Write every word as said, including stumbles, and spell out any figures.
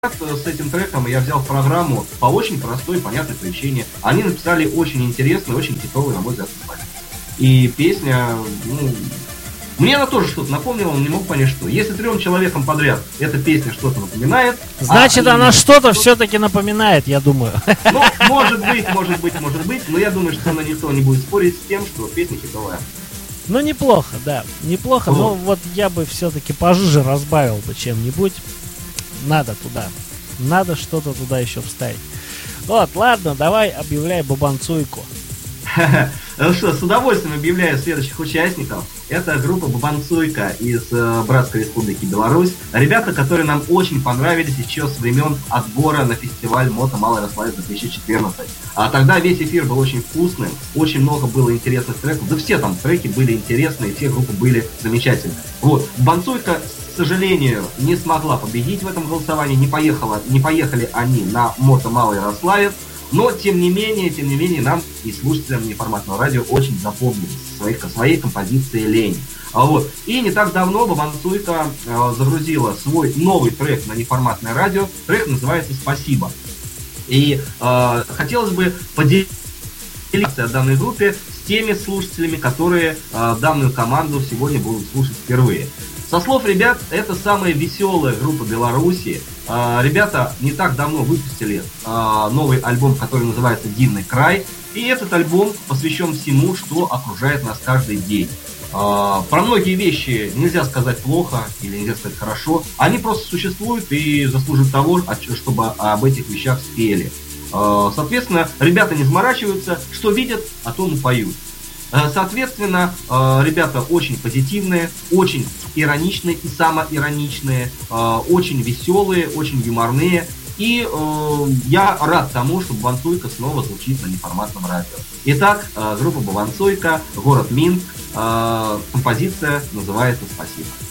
с этим треком я взял в программу по очень простой и понятной причине. Они написали очень интересный, очень хитовый, на мой взгляд, композицию. И песня, ну, мне она тоже что-то напомнила, но не мог понять, что. Если трем человекам подряд эта песня что-то напоминает... Значит, а, она что-то все-таки напоминает, я думаю. Ну, может быть, может быть, может быть, но я думаю, что она никто не будет спорить с тем, что песня хитовая. Ну, неплохо, да, неплохо, вот. Но вот я бы все-таки пожиже разбавил бы чем-нибудь. Надо туда, надо что-то туда еще вставить. Вот, ладно, давай объявляй Бабанцуйку. Ну что, с удовольствием объявляю следующих участников. Это группа Бабанцуйка из э, Братской Республики Беларусь. Ребята, которые нам очень понравились еще с времен отбора на фестиваль Мото Малый Ярославец две тысячи четырнадцать. А тогда весь эфир был очень вкусным, очень много было интересных треков. Да все там треки были интересные, все группы были замечательные. Вот, Бабанцуйка, к сожалению, не смогла победить в этом голосовании, не, поехала, не поехали они на Мото Малый Ярославец. Но, тем не менее, тем не менее, нам и слушателям неформатного радио очень запомнились своей, своей композицией «Лень». А вот. И не так давно Бабанцуйка э, загрузила свой новый трек на неформатное радио. Трек называется «Спасибо». И э, хотелось бы поделиться данной группе с теми слушателями, которые э, данную команду сегодня будут слушать впервые. Со слов ребят, это самая веселая группа Беларуси. Ребята не так давно выпустили новый альбом, который называется «Дивный край». И этот альбом посвящен всему, что окружает нас каждый день. Про многие вещи нельзя сказать плохо или нельзя сказать хорошо. Они просто существуют и заслуживают того, чтобы об этих вещах спели. Соответственно, ребята не заморачиваются, что видят, о том и поют. Соответственно, ребята очень позитивные, очень ироничные и самоироничные, очень веселые, очень юморные. И я рад тому, что Бабанцуйка снова звучит на неформатном радио. Итак, группа Бабанцуйка, город Минск, композиция называется «Спасибо».